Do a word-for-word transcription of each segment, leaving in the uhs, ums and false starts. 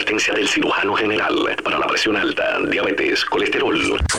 asistencia del cirujano general para la presión alta, diabetes, colesterol.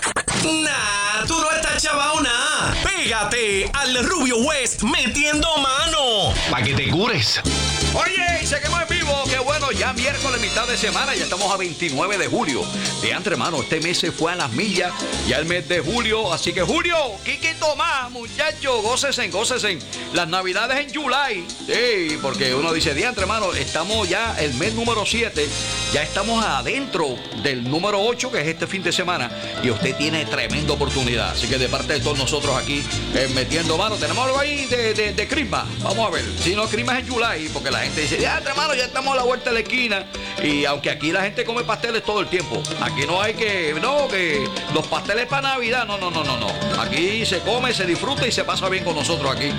Nah, tú no estás chavao nada. Pégate al Rubio West metiendo mano para que te cures. Oye, seguimos en vivo. Qué bueno, ya miércoles, mitad de semana. Ya estamos a veintinueve de julio. De entre mano, este mes se fue a las millas. Ya el mes de julio. Así que julio, Quiquito más, muchachos. Gócesen, gócesen. Las navidades en July. Sí, porque uno dice, de entre mano, estamos ya el mes número siete. Ya estamos adentro del número ocho, que es este fin de semana. Y usted tiene tremenda oportunidad. Así que de parte de todos nosotros aquí, eh, metiendo mano, tenemos algo ahí de, de, de Christmas. Vamos a ver. Si no, Christmas en July, porque la gente dice, ya, hermano, ya estamos a la vuelta de la esquina. Y aunque aquí la gente come pasteles todo el tiempo, aquí no hay que, no, que los pasteles para Navidad, no, no, no, no, no. Aquí se come, se disfruta y se pasa bien con nosotros aquí,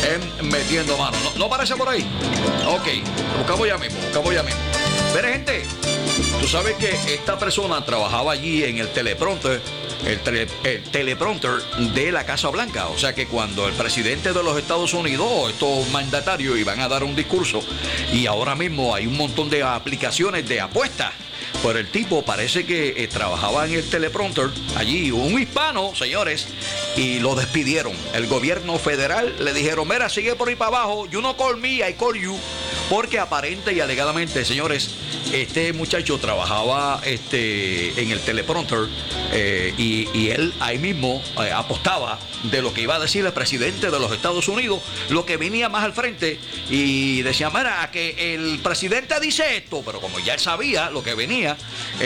en Metiendo Mano. ¿No, no parece por ahí? Ok, buscamos ya mismo, buscamos ya mismo. Pero gente, tú sabes que esta persona trabajaba allí en el teleprompter, el, tele, el teleprompter de la Casa Blanca. O sea que cuando el presidente de los Estados Unidos, estos mandatarios, iban a dar un discurso, y ahora mismo hay un montón de aplicaciones de apuestas, pero el tipo parece que eh, trabajaba en el teleprompter allí, un hispano, señores, y lo despidieron. El gobierno federal le dijeron, mira, sigue por ahí para abajo, you no call me, I call you. Porque aparente y alegadamente, señores, este muchacho trabajaba este, en el teleprompter eh, y, y él ahí mismo eh, apostaba de lo que iba a decir el presidente de los Estados Unidos, lo que venía más al frente, y decía, mira, que el presidente dice esto, pero como ya él sabía lo que venía,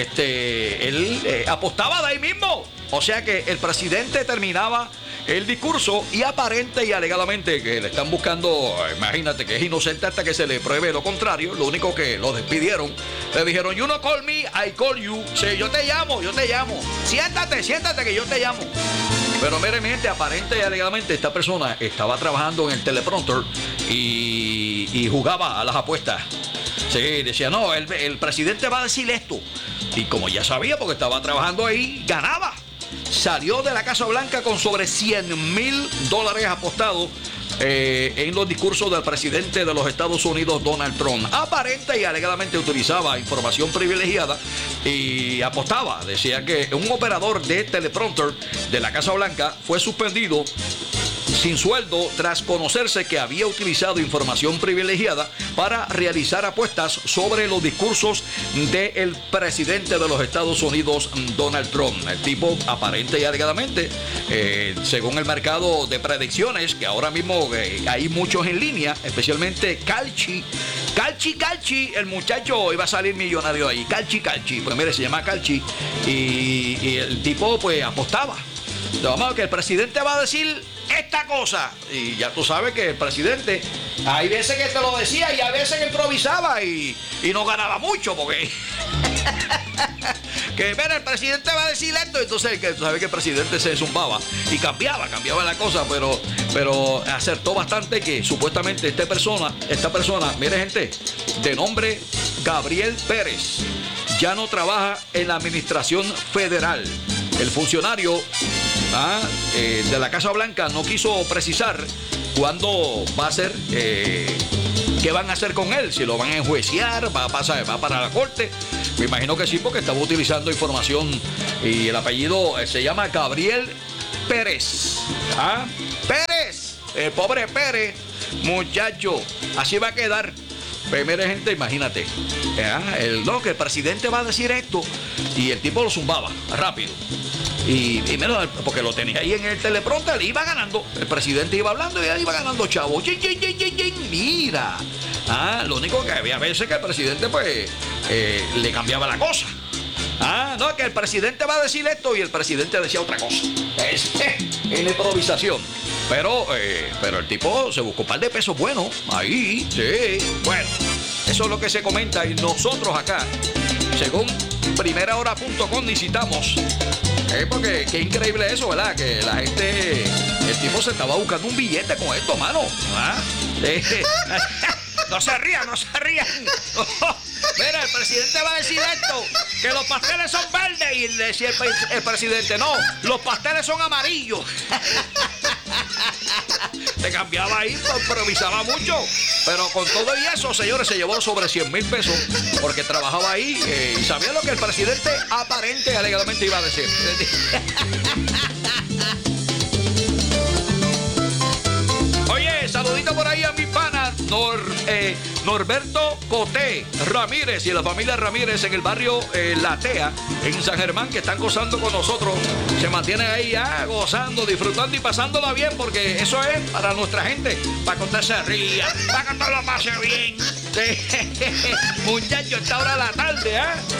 este, él eh, apostaba de ahí mismo. O sea que el presidente terminaba el discurso y aparente y alegadamente que le están buscando, imagínate que es inocente hasta que se le pruebe lo contrario. Lo único que lo despidieron, le dijeron, you no call me, I call you. Sí, yo te llamo, yo te llamo. Siéntate, siéntate que yo te llamo. Pero mire, mi gente, aparente y alegadamente esta persona estaba trabajando en el teleprompter y, y jugaba a las apuestas. Sí, decía, no, el, el presidente va a decir esto. Y como ya sabía, porque estaba trabajando ahí, ganaba. Salió de la Casa Blanca con sobre cien mil dólares apostados eh, en los discursos del presidente de los Estados Unidos, Donald Trump. Aparente y alegadamente utilizaba información privilegiada y apostaba. Decía que un operador de teleprompter de la Casa Blanca fue suspendido sin sueldo tras conocerse que había utilizado información privilegiada para realizar apuestas sobre los discursos del presidente de los Estados Unidos, Donald Trump. El tipo, aparente y alegadamente, eh, según el mercado de predicciones, que ahora mismo eh, hay muchos en línea, especialmente Calchi. Calchi, Calchi, el muchacho iba a salir millonario ahí. Calchi, Calchi, pues mire, se llama Calchi. Y, y el tipo, pues, apostaba. Vamos, que el presidente va a decir esta cosa, y ya tú sabes que el presidente hay veces que te lo decía y a veces que improvisaba y, y no ganaba mucho porque que mira, el presidente va a decir esto, entonces que tú sabes que el presidente se zumbaba y cambiaba, cambiaba la cosa, pero, pero acertó bastante que supuestamente esta persona, esta persona, mire gente, de nombre Gabriel Pérez, ya no trabaja en la administración federal. El funcionario ah, eh, de la Casa Blanca no quiso precisar cuándo va a ser, eh, qué van a hacer con él, si lo van a enjuiciar, va a pasar, va para la corte. Me imagino que sí, porque estaba utilizando información y el apellido eh, se llama Gabriel Pérez. ¿Ah? Pérez, el pobre Pérez, muchacho, así va a quedar. Primera gente, imagínate, ¿eh? el, no, que el presidente va a decir esto y el tipo lo zumbaba rápido. Y, y menos porque lo tenía ahí en el teleprompter, le iba ganando. El presidente iba hablando y él iba ganando, chavo. Yin, yin, yin, yin, yin. Mira. Ah, lo único que había veces que el presidente, pues, eh, le cambiaba la cosa. Ah, no, que el presidente va a decir esto y el presidente decía otra cosa. Es, eh, en improvisación. Pero, eh, pero el tipo se buscó un par de pesos buenos. Ahí, sí. Bueno, eso es lo que se comenta. Y nosotros acá, según primera hora punto com, necesitamos. Eh, porque qué increíble eso, ¿verdad? Que la gente, el tipo se estaba buscando un billete con esto, mano. ¿Ah? Eh, no se rían, no se rían. Mira, el presidente va a decir esto, que los pasteles son verdes. Y decía el, el presidente, no, los pasteles son amarillos. Se cambiaba ahí, improvisaba mucho. Pero con todo y eso, señores, se llevó sobre cien mil pesos porque trabajaba ahí eh, y sabía lo que el presidente aparente alegadamente iba a decir. Oye, saludito por ahí a mi pana Nor, eh, Norberto Coté Ramírez y la familia Ramírez en el barrio eh, La Tea, en San Germán, que están gozando con nosotros. Se mantienen ahí ya gozando, disfrutando y pasándola bien, porque eso es para nuestra gente, para que usted se ría, para que usted lo pase bien. Muchachos, esta hora de la tarde, ¿eh?